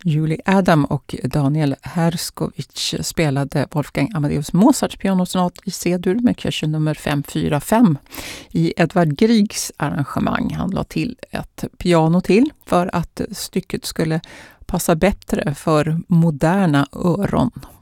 Julie Adam och Daniel Herskovich spelade Wolfgang Amadeus Mozarts pianosonat i C-dur med kursen nummer 545 i Edvard Griegs arrangemang. Han la till ett piano till för att stycket skulle passa bättre för moderna öron.